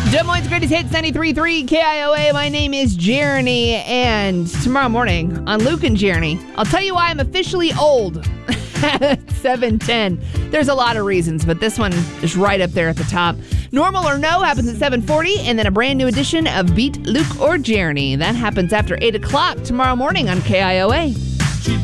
Des Moines' Greatest Hits, 93.3 KIOA. My name is Jeremy, and tomorrow morning on Luke and Jeremy, I'll tell you why I'm officially old at 7:10. There's a lot of reasons, but this one is right up there at the top. Normal or No happens at 7:40, and then a brand new edition of Beat Luke or Jeremy. That happens after 8 o'clock tomorrow morning on KIOA.